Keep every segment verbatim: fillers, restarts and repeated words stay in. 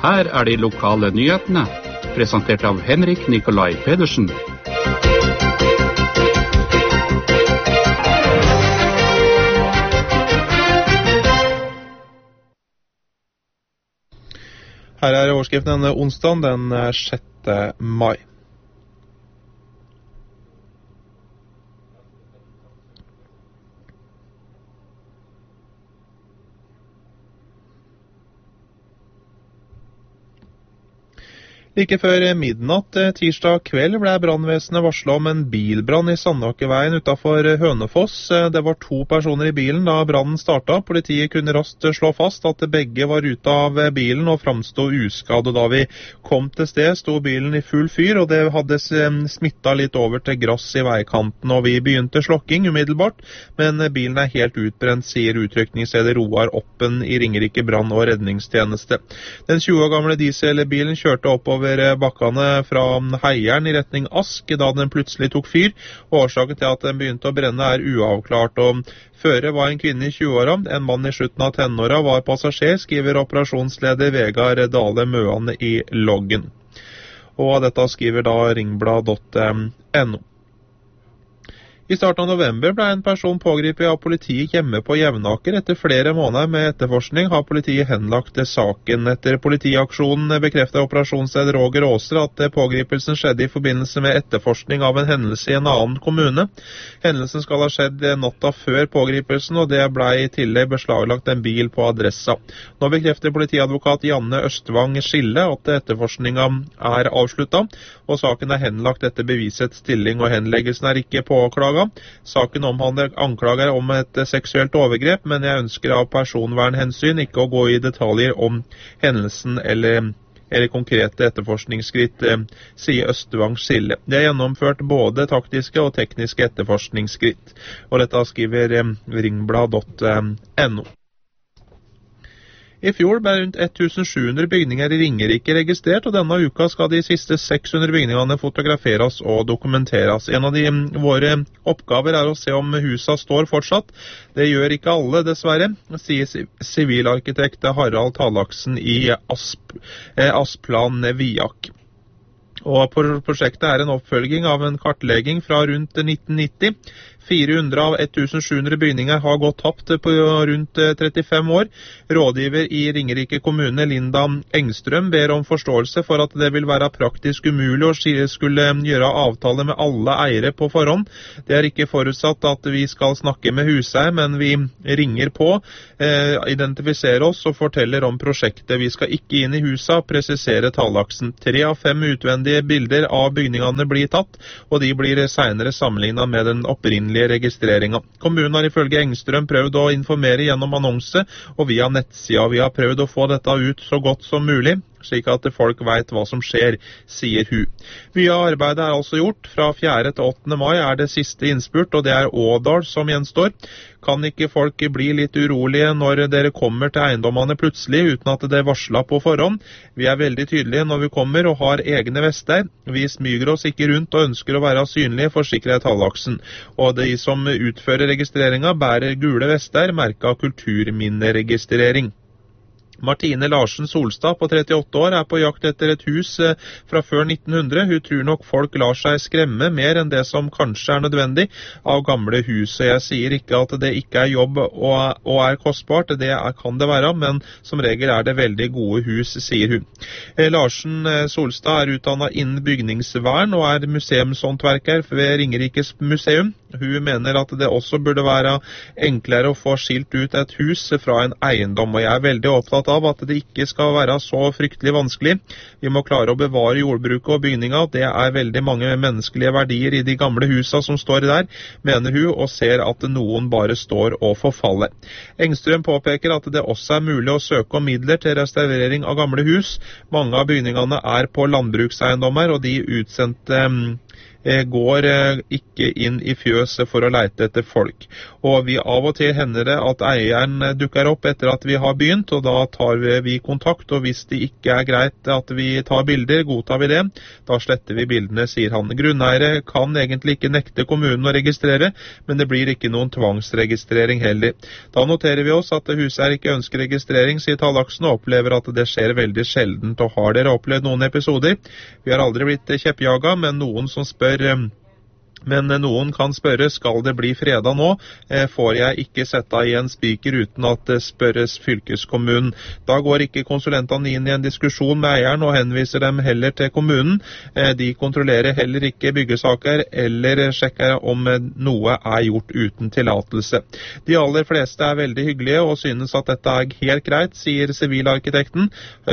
Her er de lokale nyhetene, presentert av Henrik Nikolai Pedersen. Her er overskriften denne onsdagen, den sjette mai. Like før midnatt tirsdag kveld ble brannvesenet varslet om en bilbrann i Sandåkerveien utenfor Hønefoss. Det var to personer i bilen da brannen startet. Politiet kunne raskt slå fast at begge var ute av bilen og framstod uskadde. Da vi kom til sted sto bilen i full fyr, og det hadde smittet litt over til grass i veikanten. Og vi begynte slokking umiddelbart, men bilen er helt utbrent, sier utrykningsleder Roar Oppen i Ringerike brann- og redningstjeneste. Den tjue år gamle dieselbilen kjørte oppover over bakkene fra Heieren i retning Ask da den plutselig tok fyr. Årsaken til at den begynte å brenne er uavklart, og fører var en kvinne i tjueåra. En mann i slutten av tenåra var passasjer, skriver operasjonsleder Vegard Dale Møan i loggen. Og dette skriver da ringblad punktum no. I starten av november ble en person pågripet av politiet hjemme på Jevnaker. Etter flere måneder med etterforskning har politiet henlagt saken. Etter politiaksjonen bekrefter operasjonsleder Roger Åser at pågripelsen skjedde i forbindelse med etterforskning av en hendelse i en annen kommune. Hendelsen skal ha skjedd natta før pågripelsen, og det ble i tillegg beslaglagt en bil på adressa. Nå bekrefter politiadvokat Janne Østvang Skille at etterforskningen er avsluttet, og saken er henlagt etter bevisets stilling, og henleggelsen er ikke påklaget. Saken omhandler anklager om et seksuelt overgrep, men jeg ønsker av personvernhensyn ikke å gå i detaljer om hendelsen eller, eller konkrete etterforskningsskritt, sier Østvang Skille. Det er gjennomført både taktiske og tekniske etterforskningsskritt, og dette skriver ringblad punktum no. I fjor ble rundt tusen sju hundre bygninger i Ringerike registrert, og denne uka skal de siste seks hundre bygningene fotograferes og dokumenteres. En av de våre oppgaver er å se om husa står fortsatt. Det gjør ikke alle, dessverre, sier sivilarkitekt Harald Tallaksen i Asp, eh, Asplan Viak. Og prosjektet er en oppfølging av en kartlegging fra rundt nitten nitti. fire hundre av tusen sju hundre bygninger har gått tapt på rundt trettifem år. Rådgiver i Ringerike kommune, Linda Engstrøm, ber om forståelse for at det vil være praktisk umulig å skulle gjøre avtale med alle eiere på forhånd. Det er ikke forutsatt at vi skal snakke med huseier, men vi ringer på, eh, identifiserer oss og forteller om prosjektet. Vi skal ikke inn i husa, presiserer Tallaksen. Tre av fem utvendige bilder av bygningene blir tatt, og de blir senere sammenlignet med den opprinnelige registreringen. Kommunen har ifølge Engstrøm prøvd å informere gjennom annonse og via nettsida. Vi har prøvd å få dette ut så godt som mulig, slik at folk vet hva som skjer, sier hun. Mye av arbeidet er altså gjort. Fra fjerde til åttende mai er det siste innspurt, og det er Ådal som gjenstår. Kan ikke folk bli litt urolige når dere kommer til eiendommene plutselig, uten at det er varslet på forhånd? Vi er veldig tydelige når vi kommer og har egne vester. Vi smyger oss ikke rundt og ønsker å være synlige, forsikrer Tallaksen. Og de som utfører registreringen bærer gule vester, merket av kulturminneregistrering. Martine Larsen Solstad på trettiåtte år er på jakt etter et hus fra før nitten hundre. Hun tror nok folk lar seg skremme mer enn det som kanskje er nødvendig av gamle hus. Jeg sier ikke at det ikke er jobb og, og er kostbart, det er, kan det være, men som regel er det veldig gode hus, sier hun. Larsen Solstad er utdannet innen bygningsvern og er museumshåndverker ved Ringerikes museum. Hun mener at det også burde være enklere å få skilt ut et hus fra en eiendom, og jeg er veldig opptatt av at det ikke skal være så fryktelig vanskelig. Vi må klare å bevare jordbruket og bygninga. Det er veldig mange menneskelige verdier i de gamle husa som står der, mener hun, og ser at noen bare står og forfaller. Engstrøm påpeker at det også er mulig å søke om midler til restaurering av gamle hus. Mange av bygningene er på landbrukseiendommer, og de utsendte går ikke inn i fjøset for å leite etter folk. Og vi av og til hender det at eieren dukker opp etter at vi har begynt, og da tar vi kontakt, og hvis det ikke er greit at vi tar bilder, godtar vi det. Da sletter vi bildene, sier han. Grunneiere kan egentlig ikke nekte kommunen å registrere, men det blir ikke noen tvangsregistrering heller. Da noterer vi oss at huseier ikke ønsker registrering, sier Tallaksen, og opplever at det skjer veldig sjeldent. Og har dere opplevd noen episoder? Vi har aldri blitt kjeppjaget, men noen som spør... Men noen kan spørre, skal det bli fredag nå? Får jeg ikke sette i en spiker uten at det spørres fylkeskommunen? Da går ikke konsulentene inn i en diskusjon med eieren og henviser dem heller til kommunen. De kontrollerer heller ikke byggesaker eller sjekker om noe er gjort uten tillatelse. De aller fleste er veldig hyggelige og synes at dette er helt greit, sier sivilarkitekten.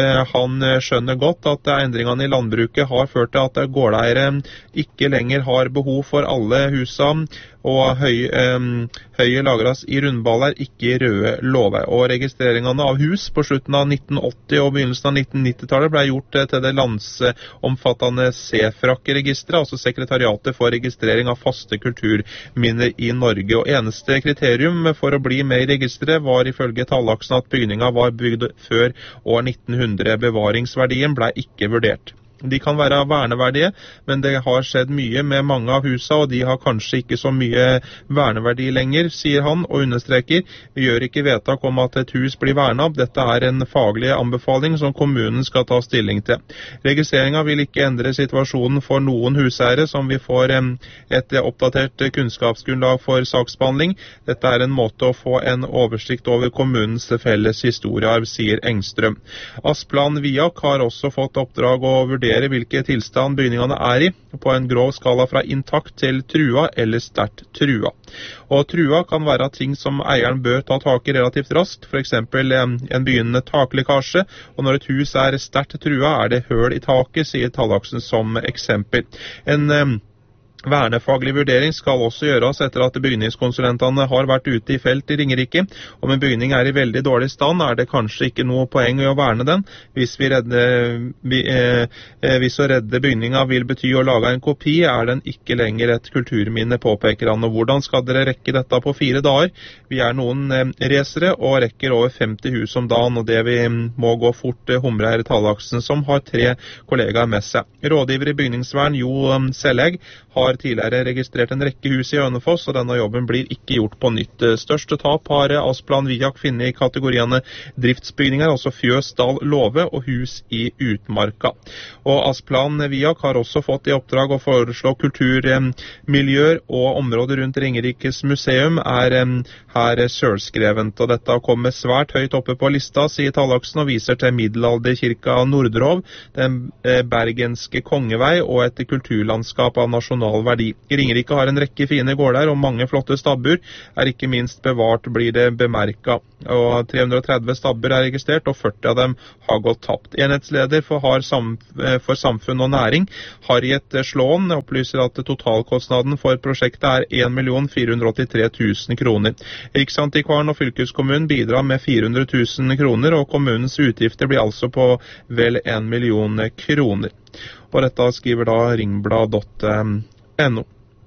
Han skjønner godt at endringene i landbruket har ført til at gårdeiere ikke lenger har behov for for alle husene, og høy, eh, høye lagres i rundballer, ikke i røde låver. Og registreringene av hus på slutten av nitten åtti og begynnelsen av nitten nitti-tallet ble gjort til det landsomfattende SEFRAK-registeret, altså Sekretariatet for registrering av faste kulturminner i Norge. Og eneste kriterium for å bli med i registeret var ifølge Tallaksen at bygningen var bygd før år nitten hundre. Bevaringsverdien ble ikke vurdert. De kan være verneverdige, men det har skjedd mye med mange av husene, og de har kanskje ikke så mye verneverdi lenger, sier han, og understreker. Vi gjør ikke vedtak om at et hus blir vernet. Dette er en faglig anbefaling som kommunen skal ta stilling til. Registreringen vil ikke endre situasjonen for noen huseiere, som vi får et oppdatert kunnskapsgrunnlag for saksbehandling. Dette er en måte å få en oversikt over kommunens felles historiearv, sier Engstrøm. Asplan Viak har også fått oppdrag å vurdere hvilke tilstand bygningene er i, på en grov skala fra intakt til trua eller sterkt trua. Og trua kan være ting som eieren bør ta tak i relativt raskt, for eksempel en begynnende taklekkasje, og når et hus er sterkt trua er det høl i taket, sier Tallaksen som eksempel. En vernefaglig vurdering skal også gjøres etter at bygningskonsulentene har vært ute i felt i Ringerike. Om en bygning er i veldig dårlig stand, er det kanskje ikke noe poeng i å verne den. Hvis, vi redde, vi, eh, hvis å redde bygningen vil bety å lage en kopi, er den ikke lenger et kulturminne, påpeker han. Og hvordan skal dere rekke dette på fire dager? Vi er noen eh, resere og rekker over femti hus om dagen, og det vi må gå fort, eh, humrer Tallaksen, som har tre kollegaer med seg. Rådgiver i bygningsvern, Jo Sellegg, har tidligere registrert en rekke hus i Hønefoss, og denne jobben blir ikke gjort på nytt. Største tap har Asplan Viak funnet i kategoriene driftsbygninger, altså fjøs, stall, låve og hus i utmarka. Og Asplan Viak har også fått i oppdrag å foreslå kulturmiljøer, og området rundt Ringerikes museum er her sølskrevent, og dette kommer svært høyt oppe på lista, sier Tallaksen, og viser til middelalderkirka Nordrov, den bergenske kongevei og et kulturlandskap av nasjonal verdi. Ringerike har en rekke fine gårder og mange flotte stabbur, er ikke minst bevart, blir det bemerket. Og tre hundre og tretti stabber er registrert, og førti av dem har gått tapt. Enhetsleder for, har sam, for samfunn og næring, Harriet Slåen, opplyser at totalkostnaden for prosjektet er en million fire hundre og åttitre tusen kroner. Riksantikvaren og fylkeskommunen bidrar med fire hundre tusen kroner, og kommunens utgifter blir altså på vel en million kroner. Og dette skriver da ringblad punktum no.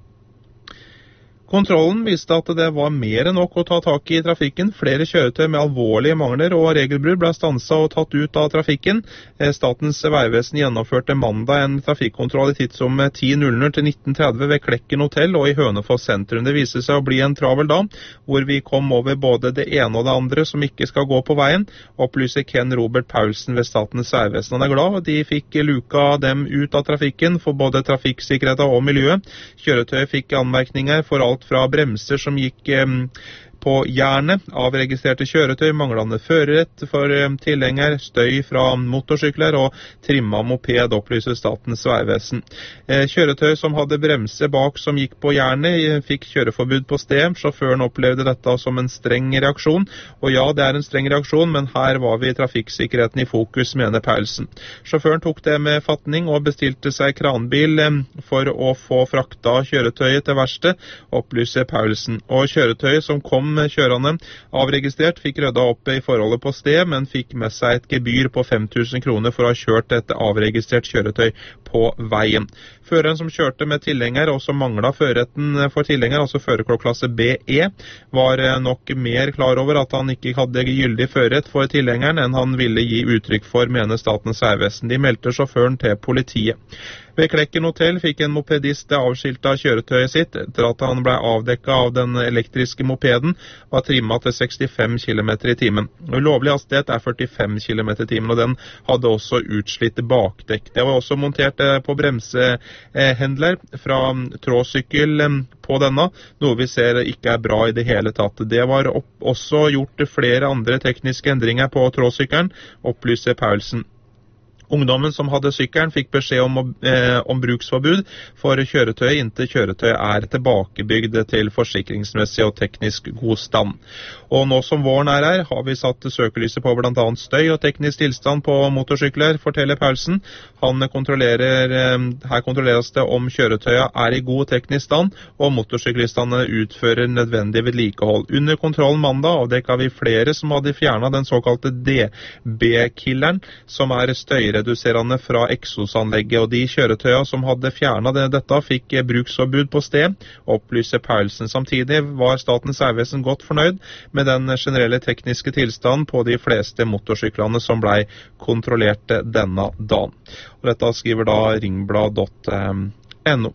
Kontrollen viste at det var mer enn nok å ta tak i trafikken. Flere kjøretøy med alvorlige mangler og regelbrudd ble stanset og tatt ut av trafikken. Statens vegvesen gjennomførte mandag en trafikkontroll i tidsrommet ti null null til nitten tretti ved Klekken hotell og i Hønefoss sentrum. Det viste seg å bli en travel dag, hvor vi kom over både det ene og det andre som ikke skal gå på veien, opplyser Ken Robert Paulsen ved Statens vegvesen. Han er glad, de fikk luka dem ut av trafikken for både trafikksikkerheten og miljøet. Kjøretøyet fikk anmerkninger for alt fra bremser som gikk eh, på jernet, avregistrerte kjøretøy, manglende førerrett for eh, tilhenger, støy fra motorsykler og trimma moped, opplyser Statens vegvesen. Eh, kjøretøy som hadde bremse bak som gikk på jernet, eh, fikk kjøreforbud på sted. Sjåføren opplevde dette som en streng reaksjon, og ja, det er en streng reaksjon, men her var vi trafikksikkerheten i fokus, mener Paulsen. Sjåføren tok det med fatning og bestilte seg kranbil eh, for å få frakta kjøretøyet til verksted, opplyser Paulsen. Og kjøretøyet som kom kom kjørende avregistrert, fikk rydda opp i forholdet på sted, men fikk med seg et gebyr på fem tusen kroner for å ha kjørt et avregistrert kjøretøy på veien. Føreren som kjørte med tilhenger og som manglet føreretten for tilhenger, altså førerkortklasse B E, var nok mer klar over at han ikke hadde gyldig førerrett for tilhengeren enn han ville gi uttrykk for, mener Statens vegvesen. De meldte sjåføren til politiet. Ved Klekken hotell fikk en mopedist avskiltet kjøretøyet sitt etter at han ble avdekket av den elektriske mopeden, var trimmet til sekstifem kilometer i timen. Ulovlig hastighet er førtifem kilometer i timen, og den hadde også utslitt bakdekk. Det var også montert på bremsehendler fra tråsykkel på denne, noe vi ser ikke er bra i det hele tatt. Det var også gjort flere andre tekniske endringer på tråsykkelen, opplyser Paulsen. Ungdommen som hadde sykkelen fikk beskjed om, eh, om bruksforbud for kjøretøyet inntil kjøretøyet er tilbakebygd til forsikringsmessig og teknisk god stand. Og nå som våren er her, har vi satt søkelyset på blant annet støy og teknisk tilstand på motorsykler, forteller Paulsen. Han kontrollerer, eh, her kontrolleres det om kjøretøyet er i god teknisk stand, og motorsyklistene utfører nødvendig vedlikehold. Under kontrollen mandag avdekket vi flere som hadde fjernet den såkalte D B-killeren, som er støyreduserende reduserende fra eksosanlegget, og de kjøretøyene som hadde fjernet det, dette fikk bruksforbud på sted, opplyser Paulsen. Samtidig var Statens vegvesen godt fornøyd med den generelle tekniske tilstanden på de fleste motorsyklene som ble kontrollert denne dagen. Og dette skriver da ringblad punktum no.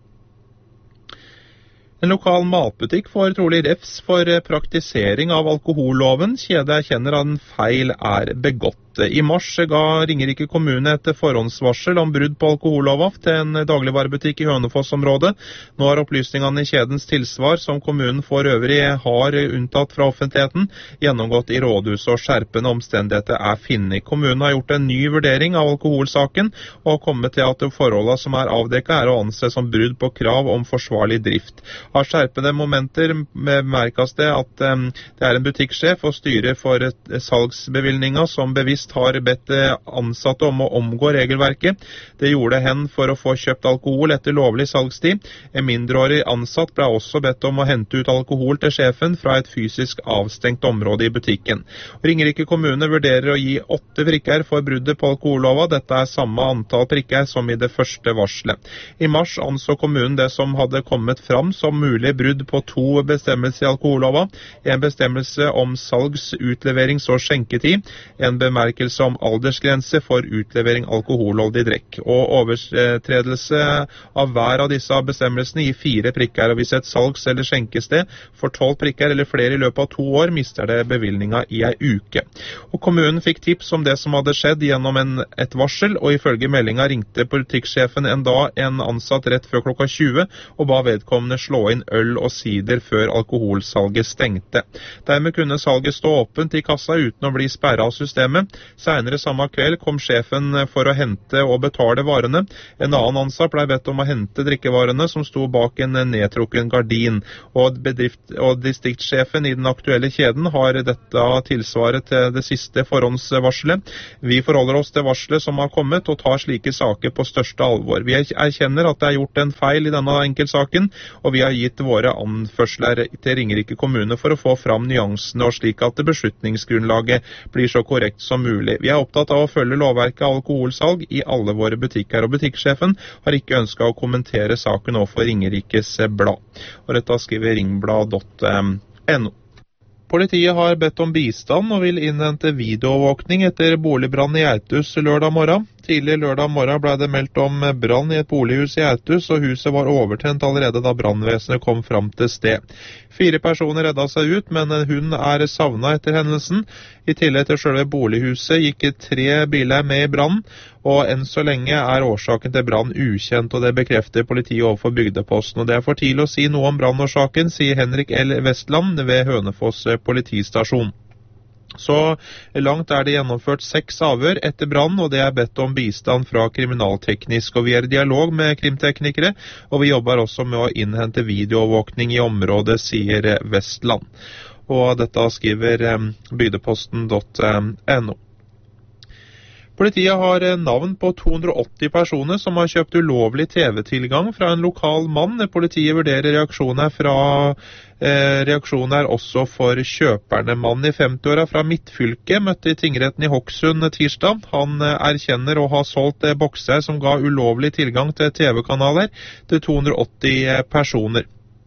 En lokal matbutikk får trolig refs for praktisering av alkoholloven. Kjedet erkjenner at en feil er begått. I mars ga Ringerike kommune et forhåndsvarsel om brudd på alkohollova til en dagligvarebutikk i Hønefoss-området. Nå har opplysningene i kjedens tilsvar, som kommunen for øvrig har unntatt fra offentligheten, gjennomgått i rådhus, og skjerpende omstendigheter er finnet. Kommunen har gjort en ny vurdering av alkoholsaken, og har kommet til at forholdene som er avdekket er å anse som brudd på krav om forsvarlig drift. Av skjerpende momenter bemerkes det at um, det er en butikksjef og styrer for salgsbevilgninger som bevisst har bedt ansatte om å omgå regelverket. Det gjorde hen for å få kjøpt alkohol etter lovlig salgstid. En mindreårig ansatt ble også bedt om å hente ut alkohol til sjefen fra et fysisk avstengt område i butikken. Ringerike kommune vurderer å gi åtte prikker for bruddet på alkohollova. Dette er samme antall prikker som i det første varslet. I mars anså kommunen det som hadde kommet fram som mulig brudd på to bestemmelser i alkohollova. En bestemmelse om salgs-, utleverings- og skjenketid. En bemerkelse om aldersgrense for utlevering alkoholholdig drekk. Og overtredelse av hver av disse bestemmelsene gir fire prikker, og hvis et salgs- eller skjenkested får tolv prikker eller flere i løpet av to år, mister det bevilgninga i ei uke. Og kommunen fikk tips om det som hadde skjedd gjennom en, et varsel, og ifølge meldinga ringte butikksjefen en dag en ansatt rett før klokka tjue og ba vedkommende slå inn øl og sider før alkoholsalget stengte. Dermed kunne salget stå åpent i kassa uten å bli sperret av systemet. Senere samme kveld kom sjefen for å hente og betale varene. En annen ansatt ble bedt om å hente drikkevarene som sto bak en nedtrukken gardin, og, bedrift, og distriktssjefen i den aktuelle kjeden har dette tilsvaret til det siste forhåndsvarselet. Vi forholder oss til varslet som har kommet og tar slike saker på største alvor. Vi erkjenner at det er gjort en feil i denne enkeltsaken, og vi har gitt våre anførsler til Ringerike kommune for å få fram nyansene, og slik at beslutningsgrunnlaget blir så korrekt som mulig. Vi er opptatt av å følge lovverket av alkoholsalg i alle våre butikker, og butikksjefen har ikke ønsket å kommentere saken overfor Ringerikes Blad. Og dette skriver ringblad punktum no. Politiet har bedt om bistand og vil innhente videoovervåkning etter boligbrann i Eitus lørdag morgen. Tidlig lørdag morgen ble det meldt om brann i et bolighus i Eitus, og huset var overtent allerede da brannvesenet kom fram til sted. Fire personer reddet seg ut, men en hund er savnet etter hendelsen. I tillegg til selve bolighuset gikk tre biler med i brann, og enn så lenge er årsaken til brann ukjent, og det bekrefter politiet overfor Bygdeposten. Og det er for tidlig å si noe om brannårsaken, sier Henrik L. Westland ved Hønefoss politistasjon. Så langt er det gjennomført seks avhør etter brann, og det er bedt om bistand fra kriminalteknisk, og vi er i dialog med krimteknikere, og vi jobber også med å innhente videoovervåkning i området, sier Westland. Og dette skriver bygdeposten punktum no. Politiet har navn på to hundre og åtti personer som har kjøpt ulovlig T V-tilgang fra en lokal mann. Politiet vurderer reaksjoner fra eh, reaksjoner også for kjøperne. Mannen i femti-åra fra Midtfylke møtte i tingretten i Hokksund tirsdag. Han eh, erkjenner å ha solgt eh, bokser som ga ulovlig tilgang til T V-kanaler til to hundre og åtti eh, personer.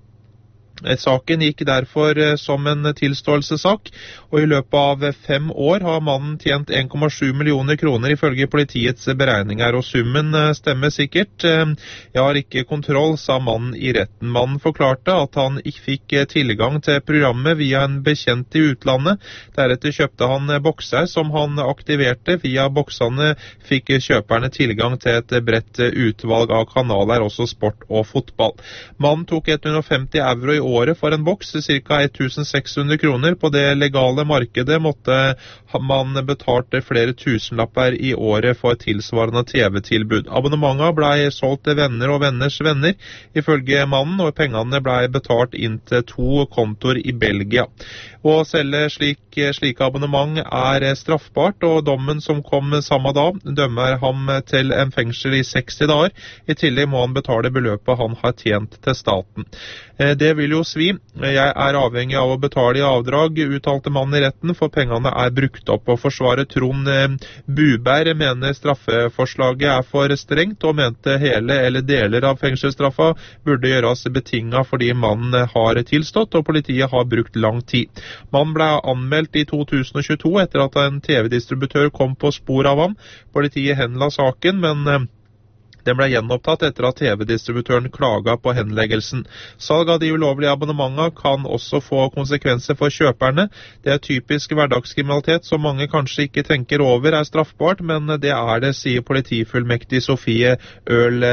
Saken gikk derfor som en tilståelsessak, og i løpet av fem år har mannen tjent en komma sju millioner kroner ifølge politiets beregninger, og summen stemmer sikkert. Jeg har ikke kontroll, sa mannen i retten. Mannen forklarte at han ikke fikk tilgang til programmet via en bekjent i utlandet. Deretter kjøpte han bokser som han aktiverte. Via boksene fikk kjøperne tilgang til et bredt utvalg av kanaler, også sport og fotball. Mannen tok hundre og femti euro i året for en boks, ca. seks hundre kroner. På det legale markedet måtte man betalt flere tusenlapper i året for tilsvarende T V-tilbud. Abonnementet ble solgt til venner og venners venner, ifølge mannen, og pengene ble betalt inn til to kontor i Belgia. Å selge slik, slike abonnement er straffbart, og dommen som kom samme dag dømmer ham til en fengsel i seksti dager. I tillegg må han betale beløpet han har tjent til staten. Det vil jo svi. Jeg er avhengig av å betale i avdrag, uttalte mannen i retten, for pengene er brukt opp. Og forsvarer Trond Buberg mener straffeforslaget er for strengt, og mente hele eller deler av fengselsstraffa burde gjøres betinget fordi mannen har tilstått, og politiet har brukt lang tid. Mannen ble anmeldt i to tusen og tjueto etter at en T V-distributør kom på spor av ham. Politiet henla saken, men den ble gjenopptatt etter at T V-distributøren klaget på henleggelsen. Salg av de ulovlige abonnementene kan også få konsekvenser for kjøperne. Det er typisk hverdagskriminalitet som mange kanskje ikke tenker over er straffbart, men det er det, sier politifullmektig Sofie Øl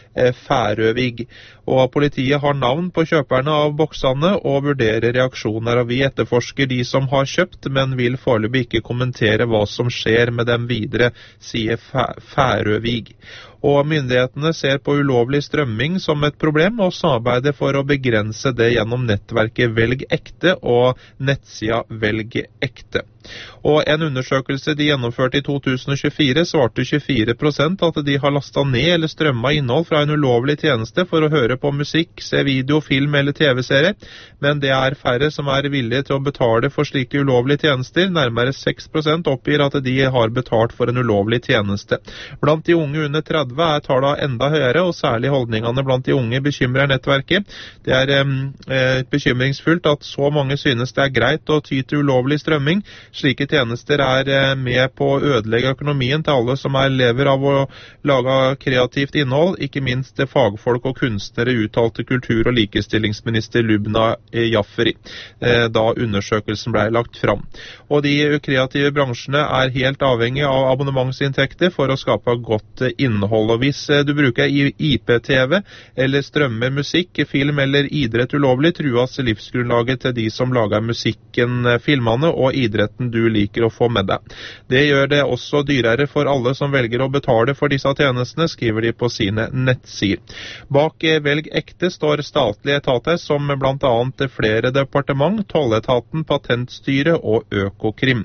Færøvig. Og politiet har navn på kjøperne av boksene og vurderer reaksjoner. Vi etterforsker de som har kjøpt, men vil foreløpig ikke kommentere hva som skjer med dem videre, sier Færøvig. Og myndighetene ser på ulovlig strømming som et problem og samarbeider for å begrense det gjennom nettverket Velg Ekte og nettsida Velg Ekte. Og en undersøkelse de gjennomførte i to tusen og tjuefire svarte tjuefire prosent at de har lastet ned eller strømmet innhold fra en ulovlig tjeneste for å høre på musikk, se video, film eller T V-serie, men det er færre som er villige til å betale for slike ulovlige tjenester. Nærmere seks prosent oppgir at de har betalt for en ulovlig tjeneste. Blant de unge under tretti er tallet enda høyere, og særlig holdningene blant de unge bekymrer nettverket. Det er eh, bekymringsfullt at så mange synes det er greit å ty til ulovlig strømming. Slike tjenester er eh, med på å ødelegge økonomien til alle som er lever av å lage kreativt innhold, ikke minst fagfolk og kunstnere, uttalte kultur- og likestillingsminister Lubna Jafferi, eh, da undersøkelsen ble lagt fram. Og de kreative bransjene er helt avhengig av abonnementsinntekter for å skape godt innhold. Og hvis du bruker I P-T V eller strømmer musikk, film eller idrett ulovlig, trues livsgrunnlaget til de som lager musikken, filmene og idretten du liker å få med deg. Det gjør det også dyrere for alle som velger å betale for disse tjenestene, skriver de på sine nettsider. Bak Velg Ekte står statlige etater som blant annet flere departement, Tolletaten, Patentstyret og Økokrim.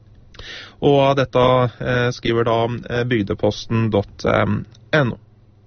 Og dette eh, skriver da eh, bygdeposten punktum no.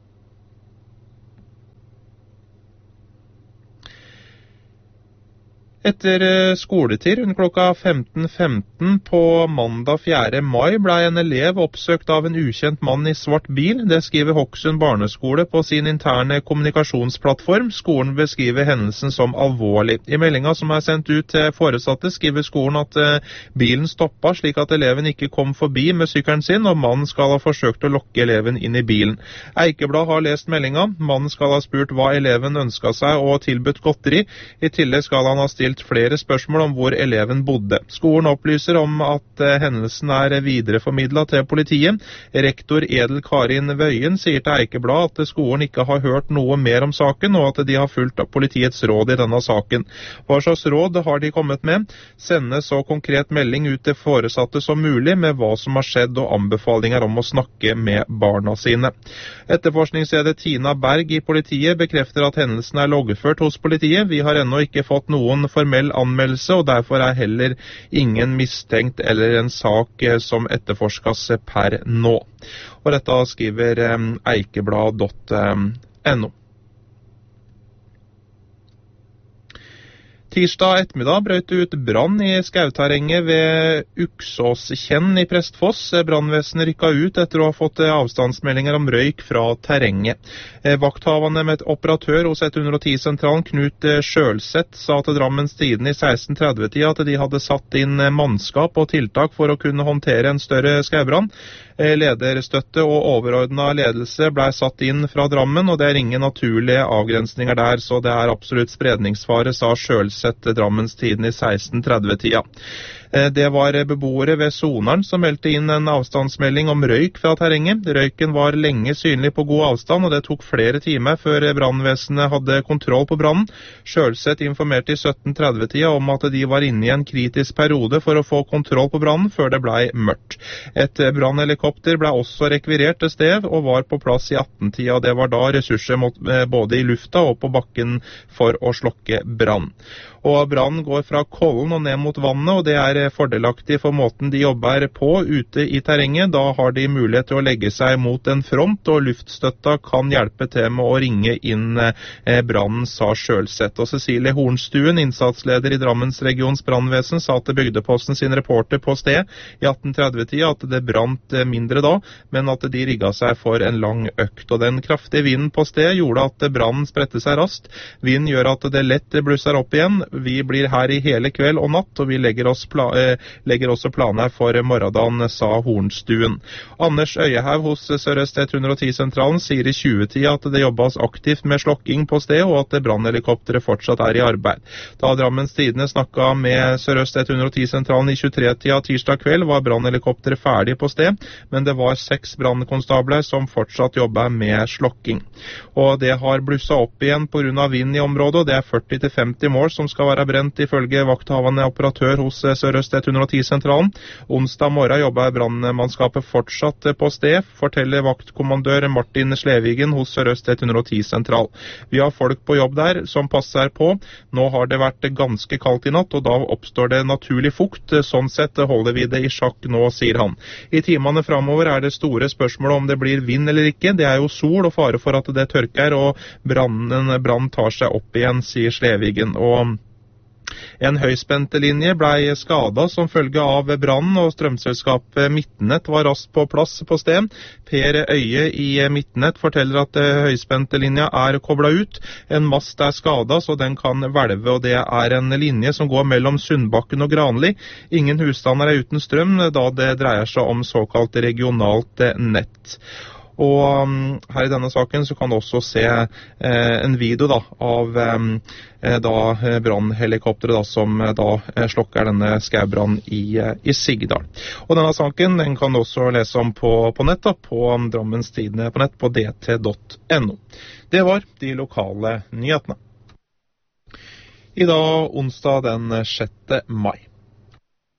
Etter skoletid rundt klokka femten femten på mandag fjerde mai ble en elev oppsøkt av en ukjent mann i svart bil. Det skriver Hokksund barneskole på sin interne kommunikasjonsplattform. Skolen beskriver hendelsen som alvorlig. I meldinga som er sendt ut til foresatte skriver skolen at bilen stoppa slik at eleven ikke kom forbi med sykkelen sin, og mannen skal ha forsøkt å lokke eleven inn i bilen. Eikeblad har lest meldinga. Mannen skal ha spurt hva eleven ønsket seg og tilbudt godteri. I tillegg skal han ha stilt flere spørsmål om hvor eleven bodde. Skolen opplyser om at eh, hendelsen er videreformidlet til politiet. Rektor Edel Karin Wøyen sier til Eikeblad at skolen ikke har hørt noe mer om saken, og at de har fulgt politiets råd i denne saken. Hva slags råd har de kommet med? Sende så konkret melding ut til foresatte som mulig med hva som har skjedd og anbefalinger om å snakke med barna sine. Etterforskningsleder Tina Berg i politiet bekrefter at hendelsen er loggført hos politiet. Vi har ennå ikke fått noen formell anmeldelse, og derfor er heller ingen mistenkt eller en sak som etterforskes per nå. Og dette skriver eikeblad punktum no. Tirsdag ettermiddag brøt det ut brann i skauterrenget ved Uksåskjenn i Prestfoss. Brannvesenet rykket ut etter å ha fått avstandsmeldinger om røyk fra terrenget. Vakthavende med et operatør hos ett hundre og ti-sentralen, Knut Sjølseth, sa til Drammens Tidende i seksten tretti-tida at de hadde satt inn mannskap og tiltak for å kunne håndtere en større skaubrann. Lederstøtte og overordnet ledelse ble satt inn fra Drammen, og det er ingen naturlige avgrensninger der, så det er absolutt spredningsfare, sa Sjølseth Drammens Tidende i seksten tretti-tida. Det var beboere ved Sonaren som meldte inn en avstandsmelding om røyk fra terrenget. Røyken var lenge synlig på god avstand, og det tok flere timer før brannvesenet hadde kontroll på brannen. Sjølseth informerte i sytten tretti-tida om at de var inne i en kritisk periode for å få kontroll på brannen før det ble mørkt. Et brannhelikopter ble også rekvirert til sted og var på plass i atten-tida. Det var da ressurser både i lufta og på bakken for å slokke brann. Og brannen går fra Kollen og ned mot vannet, og det er fordelaktig for måten de jobber på ute i terrenget. Da har de mulighet til å legge seg mot en front, og luftstøtta kan hjelpe til med å ringe inn brannen, sa Sjølseth. Og Cecilie Hornstuen, innsatsleder i Drammens regions brannvesen, sa til Bygdeposten sin reporter på sted i atten tretti-tida at det brant mindre da, men at de rigget seg for en lang økt. Og den kraftige vinden på sted gjorde at brannen spredte seg raskt. Vinden gjør at det lett blusser opp igjen. Vi blir her i hele kveld og natt, og vi legger, oss pla eh, legger også planer for morgendagen, sa Hornstuen. Anders Øyehaug hos Sør-Øst ett hundre og ti-sentralen sier i tjue-tida at det jobbes aktivt med slokking på sted, og at brannhelikopteret fortsatt er i arbeid. Da Drammens Tidende snakket med Sør-Øst ett hundre og ti-sentralen i tjuetre-tida tirsdag kveld, var brannhelikopteret ferdig på sted, men det var seks brannkonstabler som fortsatt jobber med slokking. Og det har blusset opp igjen på grunn av vind i området, og det er førti til femti mål som skal være brent ifølge vakthavende operatør hos Sør-Øst ett hundre og ti-sentralen. Onsdag morgen jobber brannmannskapet fortsatt på sted, forteller vaktkommandør Martin Slevigen hos Sør-Øst ett hundre og ti-sentral. Vi har folk på jobb der som passer på. Nå har det vært ganske kaldt i natt, og da oppstår det naturlig fukt. Sånn sett holder vi det i sjakk nå, sier han. I timene fremover er det store spørsmålet om det blir vind eller ikke. Det er jo sol og fare for at det tørker, og brannen, brann tar seg opp igjen, sier Slevigen. Og en høyspentelinje ble skadet som følge av brannen, og strømselskapet Midtnett var raskt på plass på sted. Per Øye i Midtnett forteller at høyspentelinja er koblet ut. En mast er skadet, så den kan hvelve, og det er en linje som går mellom Sundbakken og Granli. Ingen husstander er uten strøm, da det dreier seg om såkalt regionalt nett. Og um, her i denne saken så kan du også se eh, en video da, av um, da, brannhelikopteret da, som da slokker denne skaubrannen i, i Sigdal. Og denne saken den kan du også lese om på, på nett, da, på Drammens Tidende på nett på d t punktum no. Det var de lokale nyhetene. I dag onsdag den sjette mai.